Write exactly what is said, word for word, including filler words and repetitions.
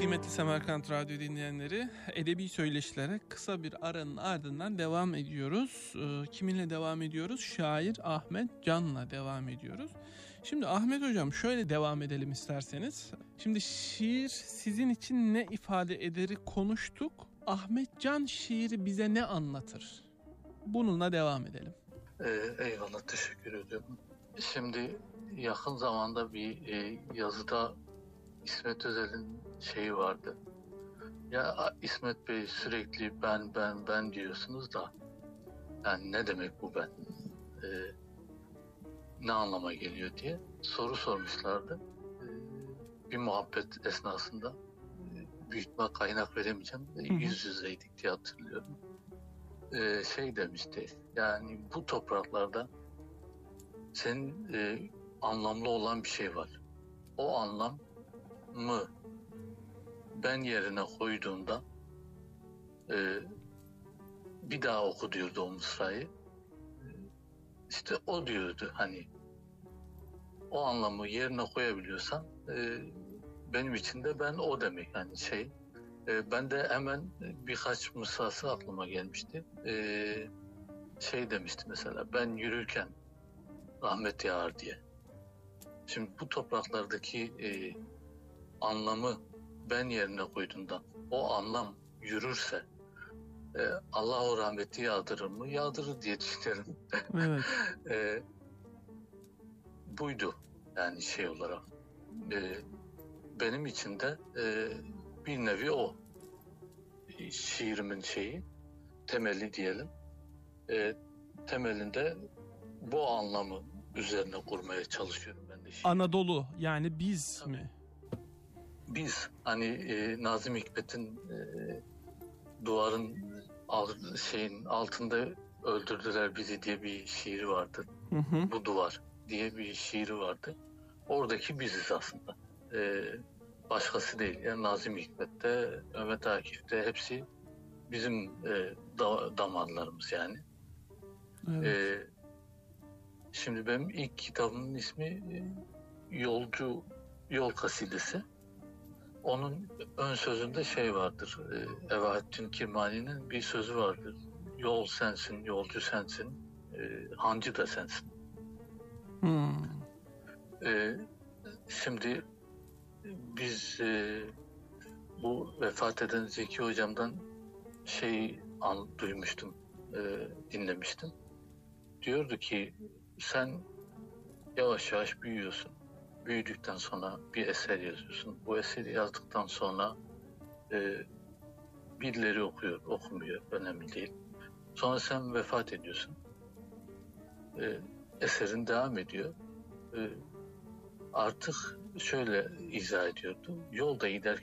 Kıymetli Semerkant Radyo dinleyenleri, edebi söyleşilere kısa bir aranın ardından devam ediyoruz. Ee, kiminle devam ediyoruz? Şair Ahmet Can'la devam ediyoruz. Şimdi Ahmet Hocam şöyle devam edelim isterseniz. Şimdi şiir sizin için ne ifade ederi konuştuk. Ahmet Can şiiri bize ne anlatır? Bununla devam edelim. Ee, eyvallah, teşekkür ediyorum. Şimdi yakın zamanda bir e, yazıda İsmet Özel'in şeyi vardı. Ya İsmet Bey, sürekli ben ben ben diyorsunuz da yani ne demek bu ben? Ee, ne anlama geliyor diye soru sormuşlardı. Ee, bir muhabbet esnasında e, büyük ihtimal kaynak veremeyeceğim. E, yüz yüzeydik diye hatırlıyorum. Ee, şey demişti. Yani bu topraklarda senin e, anlamlı olan bir şey var. O anlam mı ben yerine koyduğumda e, bir daha oku diyordu o mısrayı. E, işte o diyordu, hani o anlamı yerine koyabiliyorsan e, benim için de ben o demek, hani şey. E, ben de hemen birkaç mısrası aklıma gelmişti. E, şey demişti mesela, ben yürürken rahmet yağar diye. Şimdi bu topraklardaki e, anlamı ben yerine koyduğundan o anlam yürürse e, Allah o rahmeti yağdırır mı? Yağdırır diye düşünüyorum. Evet. e, buydu yani şey olarak. E, benim için de e, bir nevi o. E, şiirimin şeyi, temeli diyelim. E, temelinde bu anlamı üzerine kurmaya çalışıyorum ben de. Şiir. Anadolu yani biz Tabii. mi? Biz hani e, Nazım Hikmet'in e, duvarın alt, şeyin altında öldürdüler bizi diye bir şiiri vardı. Hı hı. Bu duvar diye bir şiiri vardı. Oradaki biziz aslında. E, başkası değil. Yani Nazım Hikmet'te, Mehmet Akif'te hepsi bizim e, da, damarlarımız yani. Evet. E, şimdi benim ilk kitabımın ismi e, Yolcu Yol Kasidesi. Onun ön sözünde şey vardır. E, Evahettin Kirmani'nin bir sözü vardır. Yol sensin, yolcu sensin, e, hancı da sensin. Hmm. E, şimdi biz e, bu vefat eden Zeki Hocam'dan şey an, duymuştum, e, dinlemiştim. Diyordu ki sen yavaş yavaş büyüyorsun. Büyüdükten sonra bir eser yazıyorsun. Bu eseri yazdıktan sonra e, birileri okuyor, okumuyor. Önemli değil. Sonra sen vefat ediyorsun. E, eserin devam ediyor. E, artık şöyle izah ediyordu. Yolda giderken